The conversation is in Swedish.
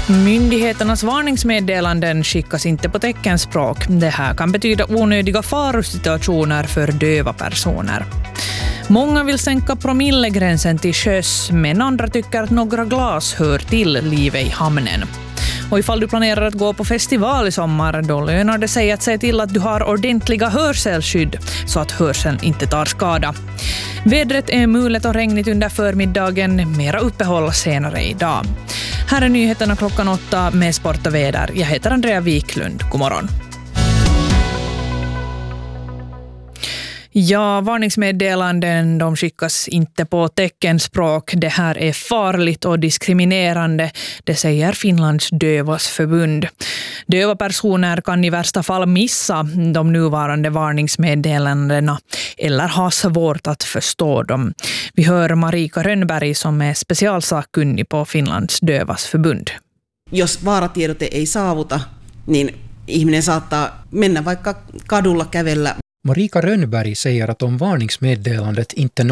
Myndigheternas varningsmeddelanden skickas inte på teckenspråk. Det här kan betyda onödiga farosituationer för döva personer. Många vill sänka promillegränsen till sjöss, men andra tycker att några glas hör till livet i hamnen. Och ifall du planerar att gå på festival i sommar, då lönar det sig att se till att du har ordentliga hörselskydd så att hörseln inte tar skada. Vädret är mulet och regnigt under förmiddagen, mera uppehåll senare idag. Här är nyheterna 8 med sport och väder. Jag heter Andrea Wiklund. God morgon. Ja, varningsmeddelanden de skickas inte på teckenspråk. Det här är farligt och diskriminerande, det säger Finlands dövas förbund. Döva personer kan i värsta fall missa de nuvarande varningsmeddelandena eller ha svårt att förstå dem. Vi hör Marika Rönnberg som är specialsakkunnig på Finlands dövas förbund. Jos vaaratiedote ei saavuta, niin ihminen saattaa mennä vaikka kadulla kävellä. Marika Rönnberg säger att om varningsmeddelandet inte